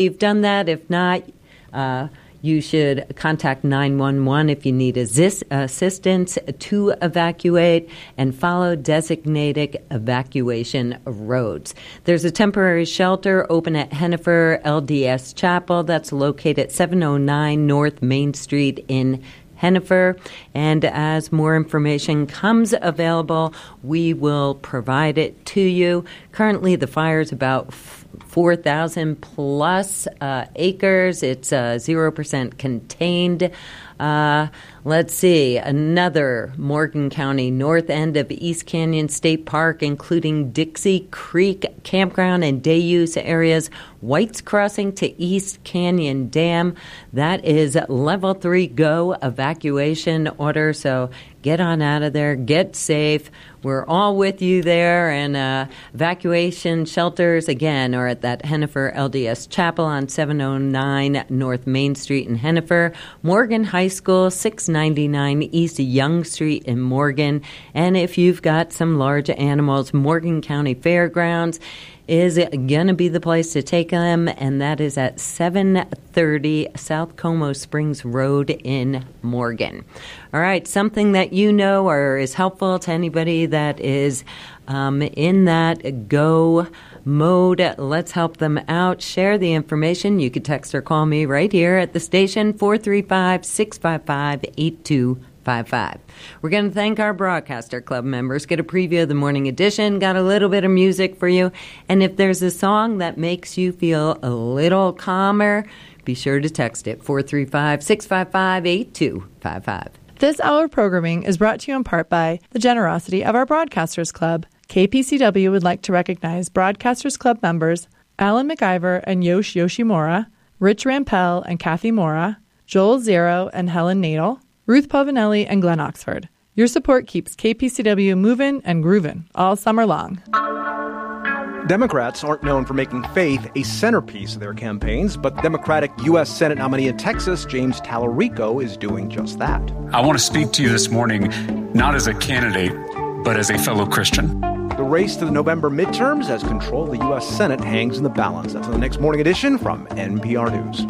You've done that. If not, you should contact 911 if you need assistance to evacuate and follow designated evacuation roads. There's a temporary shelter open at Hennifer LDS Chapel that's located at 709 North Main Street in Hennifer. And as more information comes available, we will provide it to you. Currently, the fire is about 4,000 plus acres. It's 0% contained. Let's see, another Morgan County north end of East Canyon State Park, including Dixie Creek Campground and day use areas, White's Crossing to East Canyon Dam. That is level 3 go evacuation order. So get on out of there, get safe. We're all with you there. And evacuation shelters, again, are at that Hennifer LDS Chapel on 709 North Main Street in Hennifer. Morgan High School, 699 East Young Street in Morgan. And if you've got some large animals, Morgan County Fairgrounds is going to be the place to take them, and that is at 730 South Como Springs Road in Morgan. All right, something that you know or is helpful to anybody that is in that go mode. Let's help them out. Share the information. You could text or call me right here at the station, 435-655-8255. We're going to thank our Broadcaster Club members. Get a preview of the morning edition. Got a little bit of music for you. And if there's a song that makes you feel a little calmer, be sure to text it, 435-655-8255. This hour of programming is brought to you in part by the generosity of our Broadcasters Club. KPCW would like to recognize Broadcasters Club members Alan McIver and Yosh Yoshimura, Rich Rampel and Kathy Mora, Joel Zero and Helen Nadel, Ruth Pavanelli and Glenn Oxford. Your support keeps KPCW moving and grooving all summer long. Democrats aren't known for making faith a centerpiece of their campaigns, but Democratic U.S. Senate nominee in Texas, James Tallarico, is doing just that. I want to speak to you this morning, not as a candidate, but as a fellow Christian. The race to the November midterms as control of the U.S. Senate hangs in the balance. That's on the next morning edition from NPR News.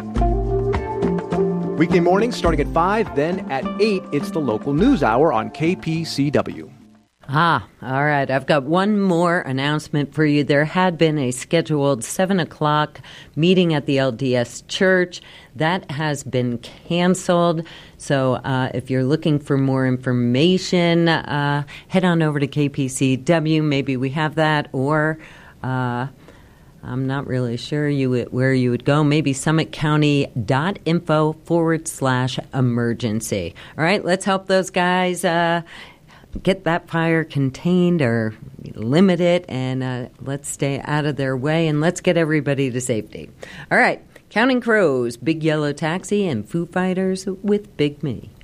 Weekday mornings starting at 5, then at 8, it's the local news hour on KPCW. All right. I've got one more announcement for you. There had been a scheduled 7 o'clock meeting at the LDS Church. That has been canceled. So if you're looking for more information, head on over to KPCW. Maybe we have that, or I'm not really sure where you would go. Maybe summitcounty.info/emergency. All right, let's help those guys get that fire contained or limit it, and let's stay out of their way, and let's get everybody to safety. All right, Counting Crows, Big Yellow Taxi, and Foo Fighters with Big Me.